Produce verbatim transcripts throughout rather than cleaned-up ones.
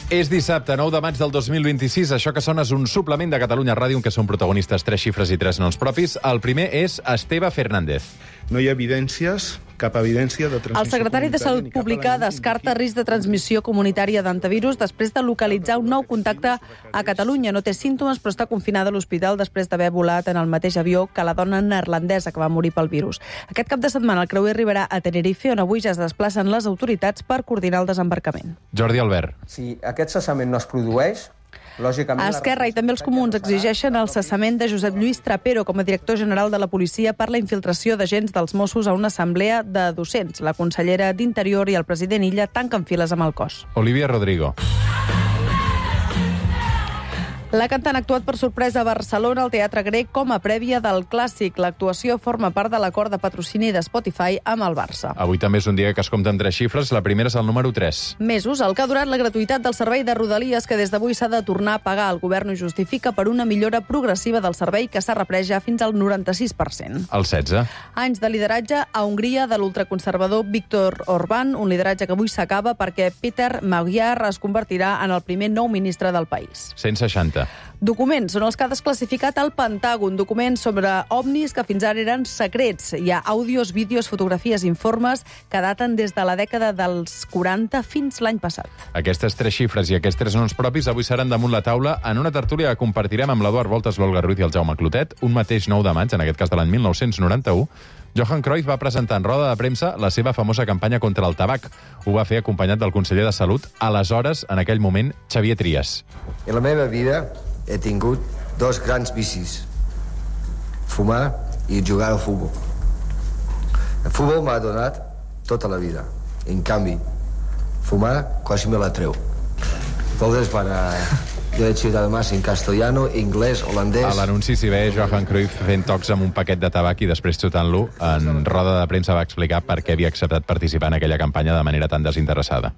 És dissabte, nou de maig del dos mil vint-i-sis. Això que sona és un suplement de Catalunya Ràdio en què són protagonistes tres xifres i tres noms propis. El primer és Esteve Fernández. No hi ha evidències, cap evidència de transmissió. El secretari de Salut Pública descarta risc de transmissió comunitària d'antivirus després de localitzar un nou contacte a Catalunya. No té símptomes, però està confinada a l'hospital després d'haver volat en el mateix avió que la dona neerlandesa que va morir pel virus. Aquest cap de setmana el creuer arribarà a Tenerife, on avui ja es desplacen les autoritats per coordinar el desembarcament. Jordi Albert. Si aquest cessament no es produeix, lògicament... Esquerra i també els comuns exigeixen el cessament de Josep Lluís Trapero com a director general de la policia per la infiltració d'agents dels Mossos a una assemblea de docents. La consellera d'Interior i el president Illa tanquen files amb el cos. Olivia Rodrigo. La cantant ha actuat per sorpresa a Barcelona al Teatre Grec com a prèvia del Clàssic. L'actuació forma part de l'acord de patrocini de Spotify amb el Barça. Avui també és un dia que es compta amb tres xifres. La primera és el número tres. Mesos, el que ha durat la gratuïtat del servei de Rodalies, que des d'avui s'ha de tornar a pagar. El govern ho justifica per una millora progressiva del servei que s'ha reprès ja fins al noranta-sis per cent. El setze. Anys de lideratge a Hongria de l'ultraconservador Viktor Orbán, un lideratge que avui s'acaba perquè Peter Magyar es convertirà en el primer nou ministre del país. cent seixanta. Documents són els que ha desclassificat el Pentàgon, documents sobre ovnis que fins ara eren secrets. Hi ha àudios, vídeos, fotografies, informes que daten des de la dècada dels quaranta fins l'any passat. Aquestes tres xifres i aquests tres noms propis avui seran damunt la taula en una tertúlia que compartirem amb l'Eduard Voltes, l'Olga Ruiz i el Jaume Clotet, un mateix nou de maig, en aquest cas de l'any mil nou-cents noranta-u. Johan Cruyff va presentar en roda de premsa la seva famosa campanya contra el tabac. Ho va fer acompanyat del conseller de Salut, aleshores, en aquell moment, Xavier Trias. En la meva vida he tingut dos grans vicis: fumar i jugar al futbol. El futbol m'ha donat tota la vida. En canvi, fumar quasi me la treu. Entonces, para... Yo he hecho además en castellano, inglés, holandès... A l'anunci s'hi ve Johan Cruyff fent tocs amb un paquet de tabac i després xutant-lo. En roda de premsa va explicar per què havia acceptat participar en aquella campanya de manera tan desinteressada.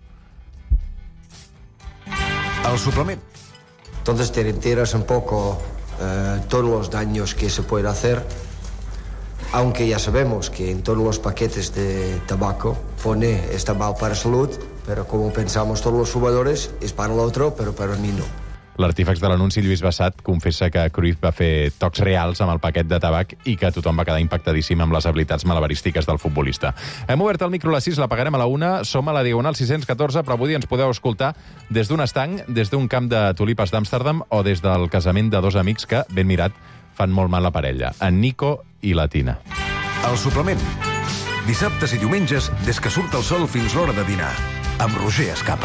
El suplement. Entonces te enteras un poco eh, todos los daños que se puede hacer, aunque ya sabemos que en todos los paquetes de tabaco pone está mal para salud, pero como pensamos todos los fumadores, es para el otro, pero para mí no. L'artífex de l'anunci, Lluís Bassat, confessa que Cruyff va fer tocs reals amb el paquet de tabac i que tothom va quedar impactadíssim amb les habilitats malabarístiques del futbolista. Hem obert el micro a les sis, la pagarem a la una, som a la Diagonal sis-cents catorze, però avui ens podeu escoltar des d'un estanc, des d'un camp de tulipes d'Amsterdam o des del casament de dos amics que, ben mirat, fan molt mal la parella, en Nico i la Tina. El suplement. Dissabtes i diumenges, des que surt el sol fins l'hora de dinar, amb Roger Escapa.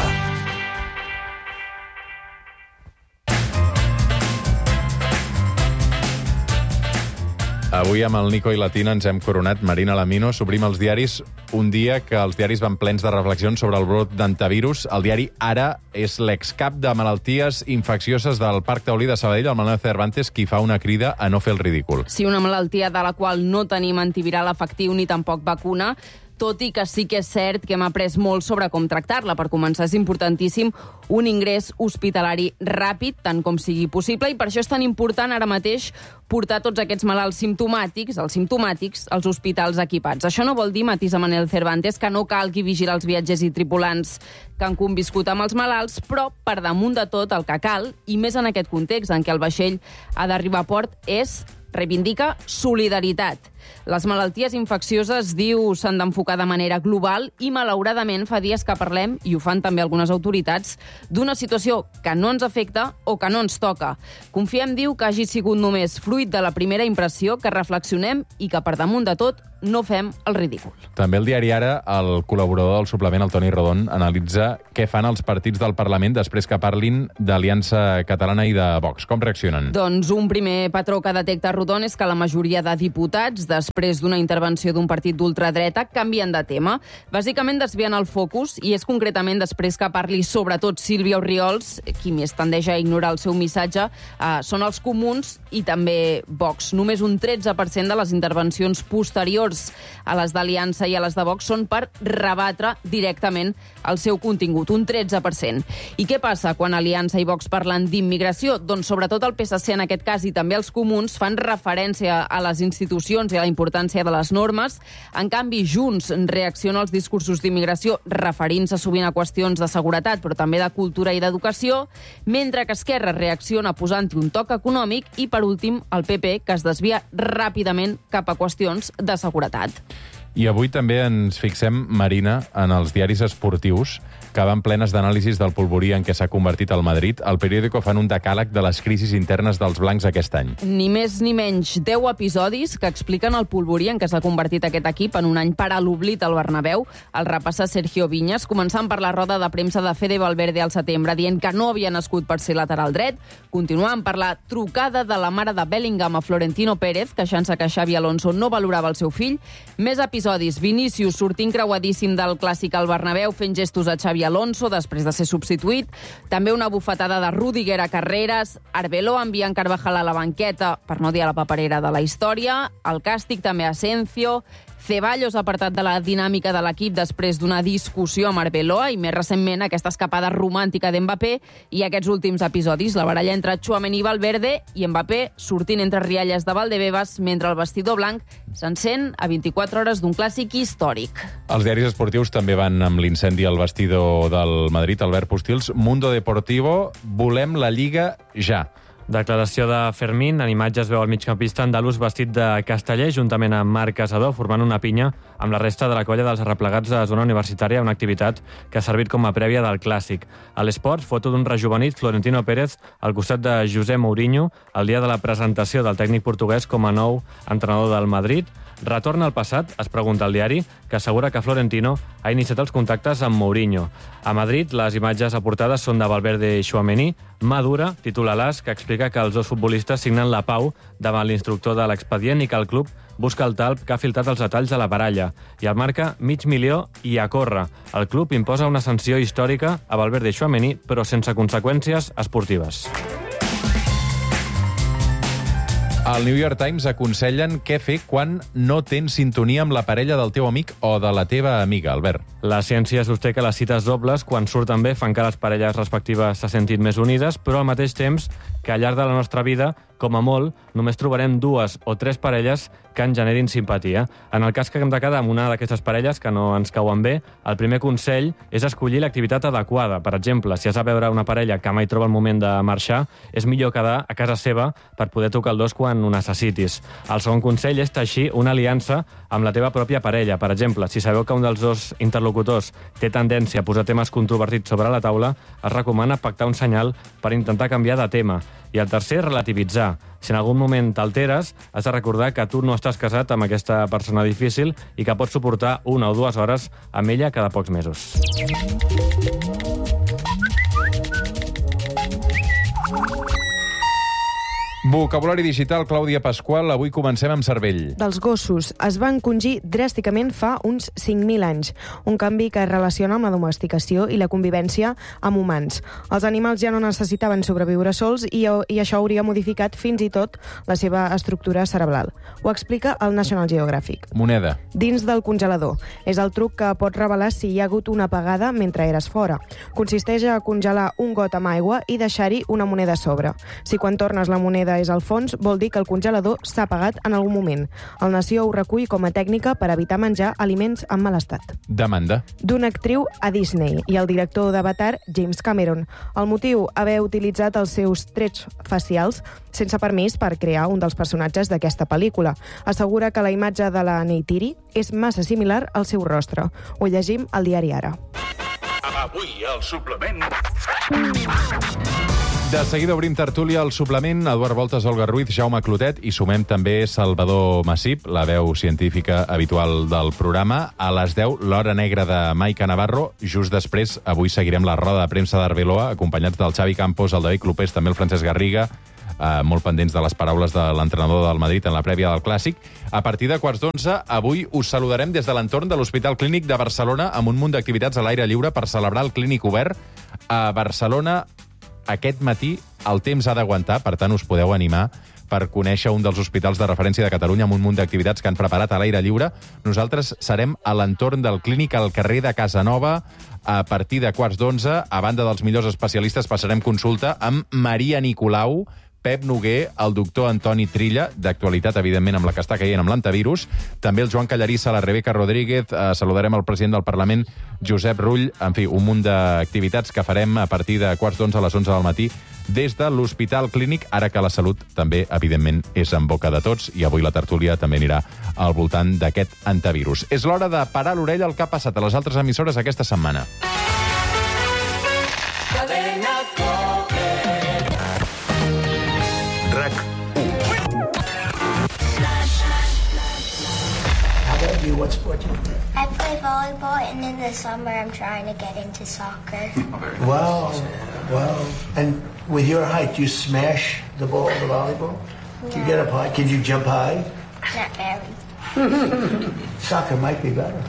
Avui amb el Nico i la Tina ens hem coronat. Marina Lamino, s'obrim els diaris un dia que els diaris van plens de reflexions sobre el brot d'antivirus. El diari Ara és l'excap de malalties infeccioses del Parc Taulí de Sabadell, el Manuel Cervantes, qui fa una crida a no fer el ridícul. Sí, una malaltia de la qual no tenim antiviral efectiu ni tampoc vacuna, tot i que sí que és cert que hem après molt sobre com tractar-la. Per començar, és importantíssim un ingrés hospitalari ràpid, tant com sigui possible, i per això és tan important ara mateix portar tots aquests malalts simptomàtics, els simptomàtics, als hospitals equipats. Això no vol dir, matisa Manuel Cervantes, que no calgui vigilar els viatgers i tripulants que han conviscut amb els malalts, però, per damunt de tot, el que cal, i més en aquest context en què el vaixell ha d'arribar a port, és reivindica solidaritat. Les malalties infeccioses, diu, s'han d'enfocar de manera global i, malauradament, fa dies que parlem, i ho fan també algunes autoritats, d'una situació que no ens afecta o que no ens toca. Confiem, diu, que hagi sigut només fruit de la primera impressió, que reflexionem i que, per damunt de tot, no fem el ridícul. També el diari Ara, el col·laborador del suplement, el Toni Rodon, analitza què fan els partits del Parlament després que parlin d'Aliança Catalana i de Vox. Com reaccionen? Doncs un primer patró que detecta Rodon és que la majoria de diputats, després d'una intervenció d'un partit d'ultradreta, canvien de tema. Bàsicament desvien el focus, i és concretament després que parli sobretot Sílvia Orriols, qui més tendeix a ignorar el seu missatge, eh, són els comuns i també Vox. Només un tretze per cent de les intervencions posteriors a les d'Aliança i a les de Vox són per rebatre directament el seu contingut, un tretze per cent. I què passa quan Aliança i Vox parlen d'immigració? Doncs sobretot el P S C en aquest cas i també els comuns fan referència a les institucions i a la la importància de les normes. En canvi, Junts reacciona als discursos d'immigració referint-se sovint a qüestions de seguretat, però també de cultura i d'educació, mentre que Esquerra reacciona posant-hi un toc econòmic i, per últim, el P P, que es desvia ràpidament cap a qüestions de seguretat. I avui també ens fixem, Marina, en els diaris esportius que van plenes d'anàlisis del polvorí en què s'ha convertit el Madrid. El periòdico fan un decàleg de les crisis internes dels blancs aquest any. Ni més ni menys deu episodis que expliquen el polvorí en què s'ha convertit aquest equip en un any per a l'oblit al Bernabéu. El repassa Sergio Viñas, començant per la roda de premsa de Fede Valverde al setembre, dient que no havia nascut per ser lateral dret, continuant per la trucada de la mare de Bellingham a Florentino Pérez, queixant-se que Xavi Alonso no valorava el seu fill. Més episodis, Vinícius sortint creuadíssim del clàssic al Bernabéu fent gestos a Xavi Alonso després de ser substituït. També una bufetada de Rudiger a Carreras, Arbeloa enviant Carvajal a la banqueta, per no dir a la paperera de la història, el càstig també a Asensio, Ceballos apartat de la dinàmica de l'equip després d'una discussió amb Arbeloa i, més recentment, aquesta escapada romàntica d'Mbappé i aquests últims episodis, la baralla entre Tchouaméni i Valverde i Mbappé sortint entre rialles de Valdebebas mentre el vestidor blanc s'encén a vint-i-quatre hores d'un clàssic històric. Els diaris esportius també van amb l'incendi al vestidor del Madrid. Albert Postils, Mundo Deportivo, volem la Lliga ja. Declaració de Fermín. En imatges veu el migcampista andalús vestit de casteller, juntament amb Marc Casador, formant una pinya amb la resta de la colla dels arreplegats de zona universitària, una activitat que ha servit com a prèvia del Clàssic. A l'Esport, foto d'un rejuvenit Florentino Pérez al costat de José Mourinho el dia de la presentació del tècnic portuguès com a nou entrenador del Madrid. Retorna al passat, es pregunta el diari, que assegura que Florentino ha iniciat els contactes amb Mourinho. A Madrid, les imatges aportades són de Valverde i Tchouaméni. Madura titula l'As, que explica que els dos futbolistes signen la pau davant l'instructor de l'expedient i que el club busca el talp que ha filtrat els detalls de la baralla. I el marca mig milió i a córrer. El club imposa una sanció històrica a Valverde i Tchouaméni, però sense conseqüències esportives. Al New York Times aconsellen què fer quan no tens sintonia amb la parella del teu amic o de la teva amiga, Albert. La ciència sosté que les cites dobles, quan surten bé, fan que les parelles respectives se sentin més unides, però al mateix temps que al llarg de la nostra vida, com a molt, només trobarem dues o tres parelles que en generin simpatia. En el cas que hem de quedar amb una d'aquestes parelles que no ens cauen bé, el primer consell és escollir l'activitat adequada. Per exemple, si has de veure una parella que mai troba el moment de marxar, és millor quedar a casa seva per poder tocar el dos quan ho necessitis. El segon consell és teixir una aliança amb la teva pròpia parella. Per exemple, si sabeu que un dels dos interlocutors té tendència a posar temes controvertits sobre la taula, es recomana pactar un senyal per intentar canviar de tema. I el tercer, relativitzar. Si en algun moment t'alteres, has de recordar que tu no estàs casat amb aquesta persona difícil i que pots suportar una o dues hores amb ella cada pocs mesos. Vocabulari digital, Clàudia Pasqual. Avui comencem amb cervell. Dels gossos es van encongir dràsticament fa uns cinc mil anys, un canvi que es relaciona amb la domesticació i la convivència amb humans. Els animals ja no necessitaven sobreviure sols i, i això hauria modificat fins i tot la seva estructura cerebral. Ho explica el National Geographic. Moneda. Dins del congelador. És el truc que pot revelar si hi ha hagut una apagada mentre eres fora. Consisteix a congelar un got amb aigua i deixar-hi una moneda a sobre. Si quan tornes la moneda és al fons, vol dir que el congelador s'ha apagat en algun moment. El Nació ho recull com a tècnica per evitar menjar aliments en mal estat. Demanda. D'una actriu a Disney i el director d'Avatar, James Cameron. El motiu, haver utilitzat els seus trets facials sense permís per crear un dels personatges d'aquesta pel·lícula. Assegura que la imatge de la Neytiri és massa similar al seu rostre. Ho llegim al diari Ara. Avui al suplement... De seguida obrim tertúlia al suplement. Eduard Voltes, Olga Ruiz, Jaume Clotet i sumem també Salvador Massip, la veu científica habitual del programa. A les deu, l'Hora Negra de Maica Navarro. Just després, avui seguirem la roda de premsa d'Arbeloa, acompanyats del Xavi Campos, el David Clopés, també el Francesc Garriga, eh, molt pendents de les paraules de l'entrenador del Madrid en la prèvia del Clàssic. A partir de quarts d'onze, avui us saludarem des de l'entorn de l'Hospital Clínic de Barcelona amb un munt d'activitats a l'aire lliure per celebrar el Clínic Obert a Barcelona. Aquest matí el temps ha d'aguantar, per tant us podeu animar per conèixer un dels hospitals de referència de Catalunya amb un munt d'activitats que han preparat a l'aire lliure. Nosaltres serem a l'entorn del Clínic al carrer de Casanova a partir de quarts d'onze. A banda dels millors especialistes passarem consulta amb Maria Nicolau, Pep Noguer, el doctor Antoni Trilla, d'actualitat, evidentment, amb la que està caient amb l'antivirus, també el Joan Callarissa, la Rebeca Rodríguez, eh, saludarem el president del Parlament, Josep Rull, en fi, un munt d'activitats que farem a partir de quarts d'onze a les onze del matí des de l'Hospital Clínic, ara que la salut també, evidentment, és en boca de tots, i avui la tertúlia també anirà al voltant d'aquest antivirus. És l'hora de parar l'orella al que ha passat a les altres emissores aquesta setmana. RAC u. What sport do you play? I play volleyball, and in the summer I'm trying to get into soccer. Wow, wow. And with your height, do you smash the ball, the volleyball? No. Do you get up high? Can you jump high? Not very. Soccer might be better.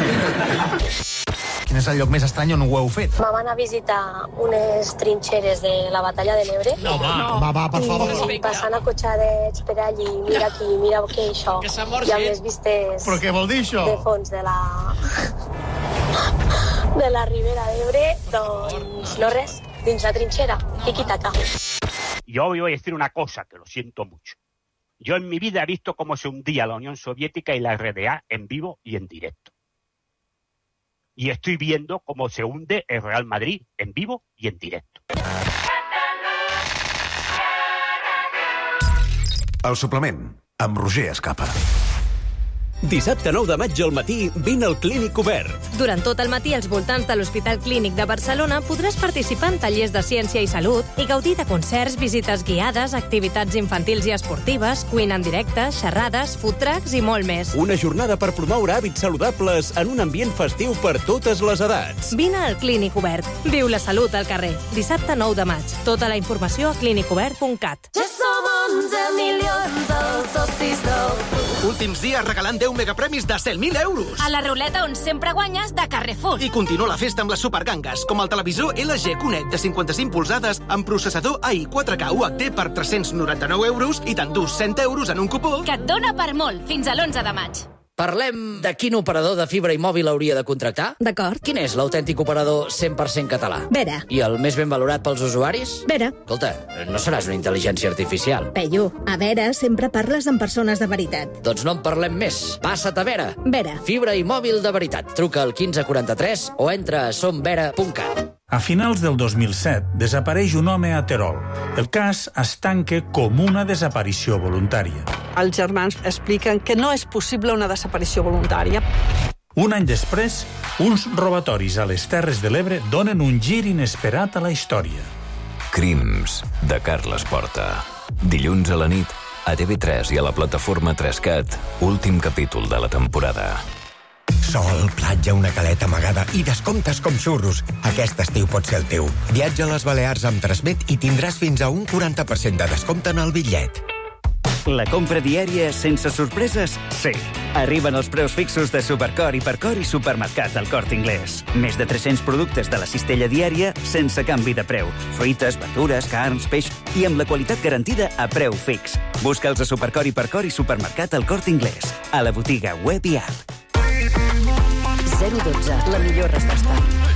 Quin és el lloc més estrany on ho heu fet? Me van a visitar unes trinxeres de la batalla de l'Ebre. No, va, no. va, va, per favor. I passant a cotxadets per allí, mira aquí, mira què és això. Que s'ha mort I amb gent. les vistes Però què vol dir això? de fons de la... de la Ribera d'Ebre, doncs no res, dins la trinxera, tiqui-taca. Yo hoy voy a decir una cosa que lo siento mucho. Yo en mi vida he visto cómo se hundía la Unión Soviética y la R D A en vivo y en directo. Y estoy viendo cómo se hunde el Real Madrid en vivo y en directo. El suplement, amb Roger Escapa. Dissabte nou de maig al matí, vine al Clínic Obert. Durant tot el matí, als voltants de l'Hospital Clínic de Barcelona podràs participar en tallers de ciència i salut i gaudir de concerts, visites guiades, activitats infantils i esportives, cuina en directe, xerrades, food trucks i molt més. Una jornada per promoure hàbits saludables en un ambient festiu per totes les edats. Vine al Clínic Obert. Viu la salut al carrer. Dissabte nou de maig. Tota la informació a clínic obert punt cat. Ja som onze milions els socis del club. Últims dies regalant deu megapremis de cent mil euros. A la ruleta on sempre guanyes de Carrefour. I continua la festa amb les supergangues, com el televisor L G Cunet de cinquanta-cinc polzades amb processador A I quatre K U H D per tres-cents noranta-nou euros i t'endús cent euros en un cupó. Que et dona per molt, fins a l'onze de maig. Parlem de quin operador de fibra i mòbil hauria de contractar? D'acord. Quin és l'autèntic operador cent per cent català? Vera. I el més ben valorat pels usuaris? Vera. Escolta, no seràs una intel·ligència artificial. Peyu, a Vera sempre parles amb persones de veritat. Doncs no en parlem més. Passa't a Vera. Vera. Fibra i mòbil de veritat. Truca al quinze quaranta-tres o entra a som vera punt cat. A finals del dos mil set desapareix un home a Terol. El cas es tanca com una desaparició voluntària. Els germans expliquen que no és possible una desaparició voluntària. Un any després, uns robatoris a les Terres de l'Ebre donen un gir inesperat a la història. Crims, de Carles Porta. Dilluns a la nit, a T V tres i a la plataforma tres cat, últim capítol de la temporada. Sol, platja, una caleta amagada i descomptes com xurros. Aquest estiu pot ser el teu. Viatja a les Balears amb Transmet i tindràs fins a un quaranta per cent de descompte en el bitllet. La compra diària sense sorpreses? Sí. Arriben els preus fixos de Supercor, Hipercor i Supermercat al Corte Inglés. Més de tres-cents productes de la cistella diària sense canvi de preu. Fruites, verdures, carns, peix i amb la qualitat garantida a preu fix. Busca'ls a Supercor, Hipercor i Supermercat al Corte Inglés. A la botiga web i app. zero dotze, la millor resposta.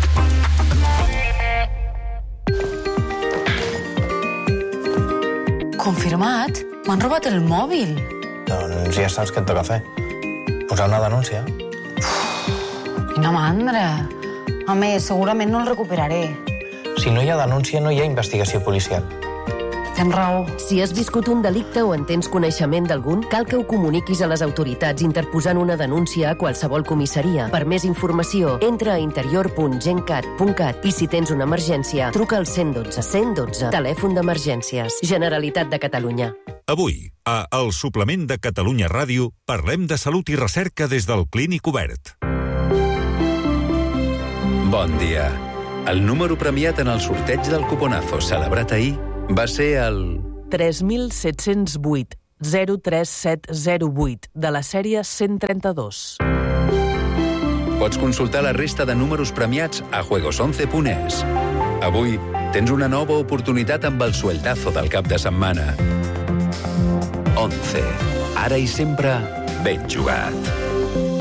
Confirmat? M'han robat el mòbil. Doncs ja saps què et toca fer. Posar una denúncia. Quina mandra. A més, segurament no el recuperaré. Si no hi ha denúncia, no hi ha investigació policial. Tens raó. Si has viscut un delicte o en tens coneixement d'algun, cal que ho comuniquis a les autoritats interposant una denúncia a qualsevol comissaria. Per més informació, entra a interior punt gencat punt cat i si tens una emergència, truca al cent dotze cent dotze, telèfon d'emergències. Generalitat de Catalunya. Avui, a El Suplement de Catalunya Ràdio, parlem de salut i recerca des del Clínic Obert. Bon dia. El número premiat en el sorteig del Cuponazo celebrat ahir va ser el... tres mil set-cents vuit, zero tres set zero vuit, de la sèrie cent trenta-dos. Pots consultar la resta de números premiats a juegos once punt es. Avui tens una nova oportunitat amb el sueldazo del cap de setmana. once. Ara i sempre, ben jugat.